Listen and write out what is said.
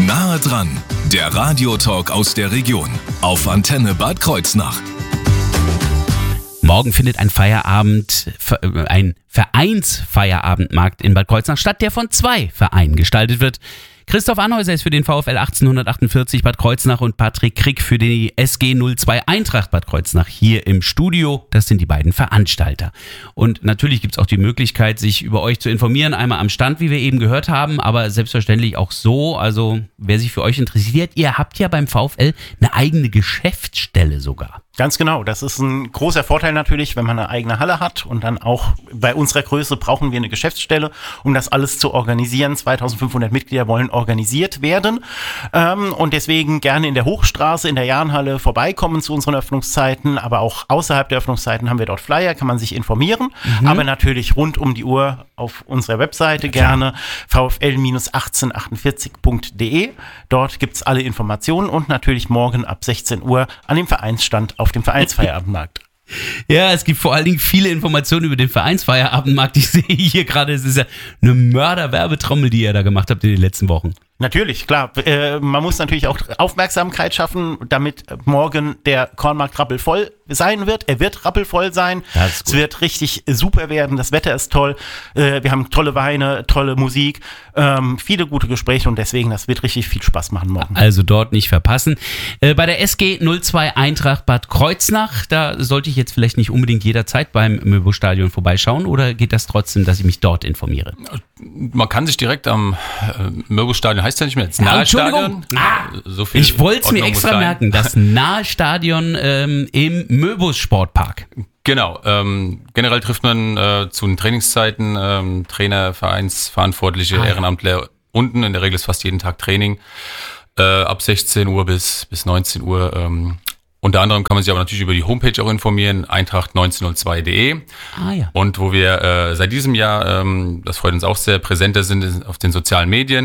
Nahe dran, der Radiotalk aus der Region auf Antenne Bad Kreuznach. Morgen findet ein Vereinsfeierabendmarkt in Bad Kreuznach statt, der von 2 Vereinen gestaltet wird. Christoph Anhäuser ist für den VfL 1848 Bad Kreuznach und Patrick Krick für die SG 02 Eintracht Bad Kreuznach hier im Studio. Das sind die beiden Veranstalter. Und natürlich gibt es auch die Möglichkeit, sich über euch zu informieren. Einmal am Stand, wie wir eben gehört haben, aber selbstverständlich auch so. Also wer sich für euch interessiert, ihr habt ja beim VfL eine eigene Geschäftsstelle sogar. Ganz genau, das ist ein großer Vorteil natürlich, wenn man eine eigene Halle hat und dann auch bei unserer Größe brauchen wir eine Geschäftsstelle, um das alles zu organisieren. 2500 Mitglieder wollen organisiert werden und deswegen gerne in der Hochstraße, in der Jahnhalle vorbeikommen zu unseren Öffnungszeiten, aber auch außerhalb der Öffnungszeiten haben wir dort Flyer, kann man sich informieren, aber natürlich rund um die Uhr auf unserer Webseite gerne vfl-1848.de. Dort gibt's alle Informationen und natürlich morgen ab 16 Uhr an dem Vereinsstand auf dem Vereinsfeierabendmarkt. Ja, es gibt vor allen Dingen viele Informationen über den Vereinsfeierabendmarkt. Ich sehe hier gerade, es ist ja eine Mörder-Werbetrommel, die ihr da gemacht habt in den letzten Wochen. Natürlich, klar. Man muss natürlich auch Aufmerksamkeit schaffen, damit morgen der Kornmarkt rappelvoll sein wird. Er wird rappelvoll sein. Es wird richtig super werden. Das Wetter ist toll. Wir haben tolle Weine, tolle Musik, viele gute Gespräche und deswegen, das wird richtig viel Spaß machen morgen. Also dort nicht verpassen. Bei der SG 02 Eintracht Bad Kreuznach, da sollte ich jetzt vielleicht nicht unbedingt jederzeit beim Möbo-Stadion vorbeischauen oder geht das trotzdem, dass ich mich dort informiere? Man kann sich direkt am Möbo-Stadion, heißt ja nicht mehr jetzt Nahestadion. So viel ich wollte es mir extra merken, das Nahestadion im Möbus-Sportpark. Genau, generell trifft man zu den Trainingszeiten Trainer, Vereinsverantwortliche, Ehrenamtler unten, in der Regel ist fast jeden Tag Training, ab 16 Uhr bis 19 Uhr. Unter anderem kann man sich aber natürlich über die Homepage auch informieren, eintracht1902.de. Ja. Und wo wir seit diesem Jahr, das freut uns auch sehr, präsenter sind auf den sozialen Medien.